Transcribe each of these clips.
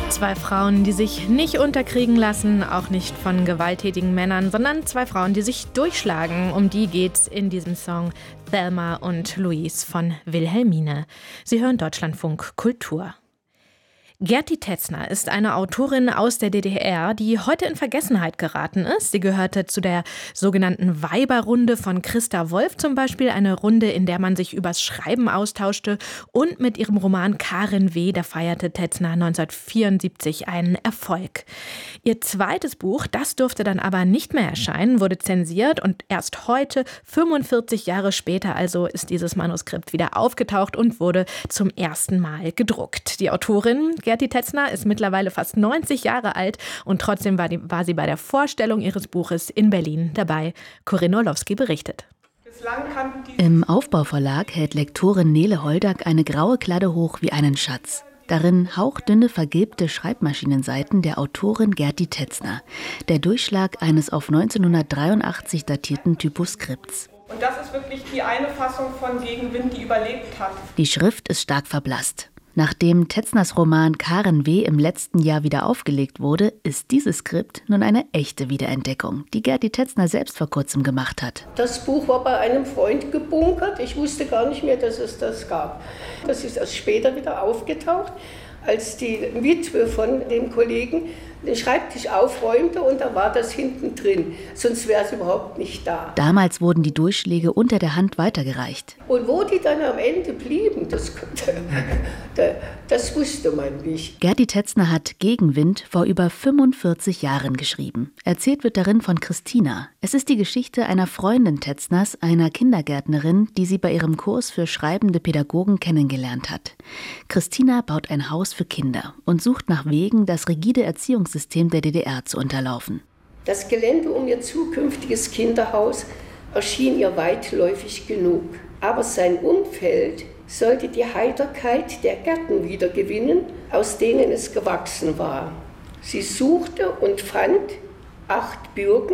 Zwei Frauen, die sich nicht unterkriegen lassen, auch nicht von gewalttätigen Männern, sondern zwei Frauen, die sich durchschlagen. Um die geht's in diesem Song Thelma und Louise von Wilhelmine. Sie hören Deutschlandfunk Kultur. Gerti Tetzner ist eine Autorin aus der DDR, die heute in Vergessenheit geraten ist. Sie gehörte zu der sogenannten Weiberrunde von Christa Wolf zum Beispiel, eine Runde, in der man sich übers Schreiben austauschte. Und mit ihrem Roman Karin W., da feierte Tetzner 1974 einen Erfolg. Ihr zweites Buch, das durfte dann aber nicht mehr erscheinen, wurde zensiert und erst heute, 45 Jahre später also, ist dieses Manuskript wieder aufgetaucht und wurde zum ersten Mal gedruckt. Die Autorin Gerti Tetzner ist mittlerweile fast 90 Jahre alt und trotzdem war sie bei der Vorstellung ihres Buches in Berlin dabei. Corinne Orlowski berichtet. Im Aufbauverlag hält Lektorin Nele Holdak eine graue Kladde hoch wie einen Schatz. Darin hauchdünne, vergilbte Schreibmaschinenseiten der Autorin Gerti Tetzner. Der Durchschlag eines auf 1983 datierten Typoskripts. Und das ist wirklich die eine Fassung von Gegenwind, die überlebt hat. Die Schrift ist stark verblasst. Nachdem Tetzners Roman Karin W. im letzten Jahr wieder aufgelegt wurde, ist dieses Skript nun eine echte Wiederentdeckung, die Gerti Tetzner selbst vor kurzem gemacht hat. Das Buch war bei einem Freund gebunkert. Ich wusste gar nicht mehr, dass es das gab. Das ist erst später wieder aufgetaucht, als die Witwe von dem Kollegen den Schreibtisch aufräumte und da war das hinten drin. Sonst wäre es überhaupt nicht da. Damals wurden die Durchschläge unter der Hand weitergereicht. Und wo die dann am Ende blieben, das wusste man nicht. Gerti Tetzner hat Gegenwind vor über 45 Jahren geschrieben. Erzählt wird darin von Christina. Es ist die Geschichte einer Freundin Tetzners, einer Kindergärtnerin, die sie bei ihrem Kurs für schreibende Pädagogen kennengelernt hat. Christina baut ein Haus für Kinder und sucht nach Wegen, das rigide Erziehungssystem der DDR zu unterlaufen. Das Gelände um ihr zukünftiges Kinderhaus erschien ihr weitläufig genug. Aber sein Umfeld sollte die Heiterkeit der Gärten wiedergewinnen, aus denen es gewachsen war. Sie suchte und fand 8 Birken,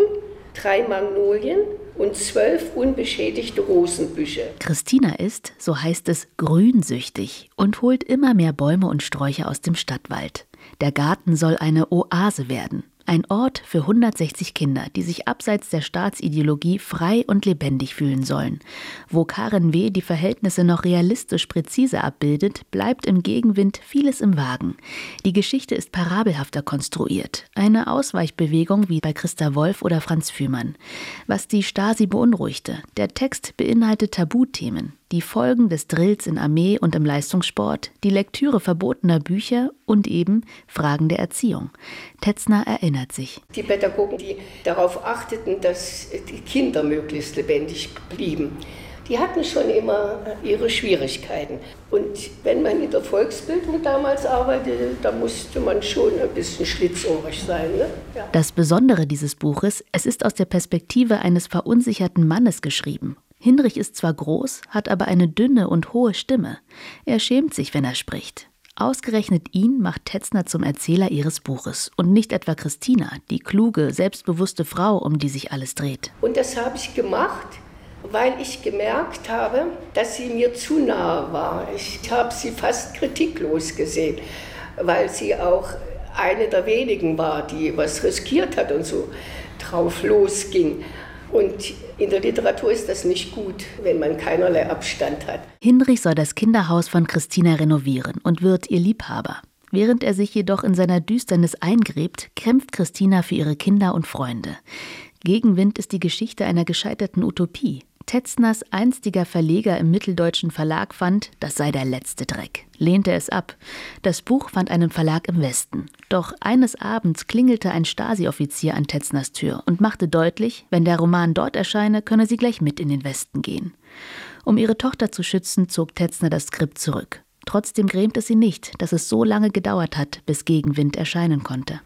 3 Magnolien und 12 unbeschädigte Rosenbüsche. Christina ist, so heißt es, grünsüchtig und holt immer mehr Bäume und Sträucher aus dem Stadtwald. Der Garten soll eine Oase werden. Ein Ort für 160 Kinder, die sich abseits der Staatsideologie frei und lebendig fühlen sollen. Wo Karin W. die Verhältnisse noch realistisch präzise abbildet, bleibt im Gegenwind vieles im Wagen. Die Geschichte ist parabelhafter konstruiert. Eine Ausweichbewegung wie bei Christa Wolf oder Franz Fühmann. Was die Stasi beunruhigte, der Text beinhaltet Tabuthemen. Die Folgen des Drills in Armee und im Leistungssport, die Lektüre verbotener Bücher und eben Fragen der Erziehung. Tetzner erinnert sich. Die Pädagogen, die darauf achteten, dass die Kinder möglichst lebendig blieben, die hatten schon immer ihre Schwierigkeiten. Und wenn man in der Volksbildung damals arbeitete, da musste man schon ein bisschen schlitzohrig sein. Ne? Ja. Das Besondere dieses Buches, es ist aus der Perspektive eines verunsicherten Mannes geschrieben. Hinrich ist zwar groß, hat aber eine dünne und hohe Stimme. Er schämt sich, wenn er spricht. Ausgerechnet ihn macht Tetzner zum Erzähler ihres Buches und nicht etwa Christina, die kluge, selbstbewusste Frau, um die sich alles dreht. Und das habe ich gemacht, weil ich gemerkt habe, dass sie mir zu nahe war. Ich habe sie fast kritiklos gesehen, weil sie auch eine der wenigen war, die was riskiert hat und so drauf losging. Und in der Literatur ist das nicht gut, wenn man keinerlei Abstand hat. Hinrich soll das Kinderhaus von Christina renovieren und wird ihr Liebhaber. Während er sich jedoch in seiner Düsternis eingräbt, kämpft Christina für ihre Kinder und Freunde. Gegenwind ist die Geschichte einer gescheiterten Utopie. Tetzners einstiger Verleger im Mitteldeutschen Verlag fand, das sei der letzte Dreck, lehnte es ab. Das Buch fand einen Verlag im Westen. Doch eines Abends klingelte ein Stasi-Offizier an Tetzners Tür und machte deutlich, wenn der Roman dort erscheine, könne sie gleich mit in den Westen gehen. Um ihre Tochter zu schützen, zog Tetzner das Skript zurück. Trotzdem grämt es sie nicht, dass es so lange gedauert hat, bis Gegenwind erscheinen konnte.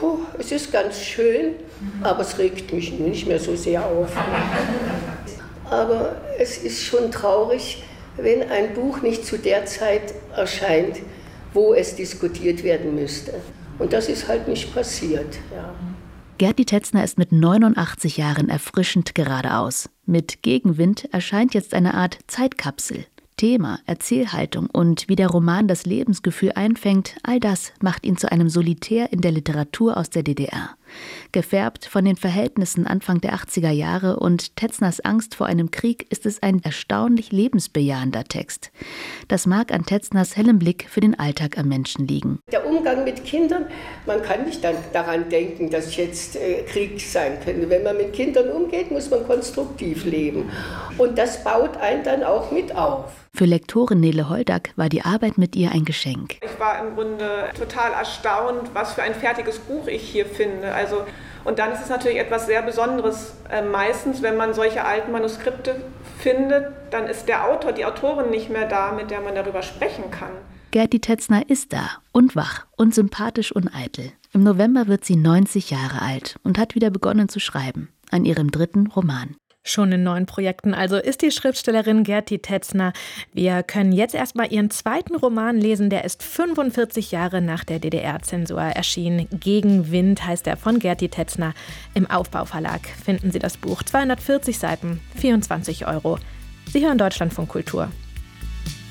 Es ist ganz schön, aber es regt mich nicht mehr so sehr auf. Aber es ist schon traurig, wenn ein Buch nicht zu der Zeit erscheint, wo es diskutiert werden müsste. Und das ist halt nicht passiert. Ja. Gerti Tetzner ist mit 89 Jahren erfrischend geradeaus. Mit Gegenwind erscheint jetzt eine Art Zeitkapsel. Thema, Erzählhaltung und wie der Roman das Lebensgefühl einfängt, all das macht ihn zu einem Solitär in der Literatur aus der DDR. Gefärbt von den Verhältnissen Anfang der 80er Jahre und Tetzners Angst vor einem Krieg ist es ein erstaunlich lebensbejahender Text. Das mag an Tetzners hellem Blick für den Alltag am Menschen liegen. Der Umgang mit Kindern, man kann nicht daran denken, dass jetzt Krieg sein könnte. Wenn man mit Kindern umgeht, muss man konstruktiv leben. Und das baut einen dann auch mit auf. Für Lektorin Nele Holdak war die Arbeit mit ihr ein Geschenk. Ich war im Grunde total erstaunt, was für ein fertiges Buch ich hier finde. Und dann ist es natürlich etwas sehr Besonderes. Meistens, wenn man solche alten Manuskripte findet, dann ist der Autor, die Autorin nicht mehr da, mit der man darüber sprechen kann. Gerti Tetzner ist da und wach und sympathisch und eitel. Im November wird sie 90 Jahre alt und hat wieder begonnen zu schreiben, an ihrem 3. Roman. Schon in 9 Projekten also ist die Schriftstellerin Gerti Tetzner. Wir können jetzt erstmal ihren 2. Roman lesen, der ist 45 Jahre nach der DDR-Zensur erschienen. Gegenwind heißt er, von Gerti Tetzner. Im Aufbau-Verlag finden Sie das Buch, 240 Seiten, 24 €. Sie hören Deutschlandfunk Kultur.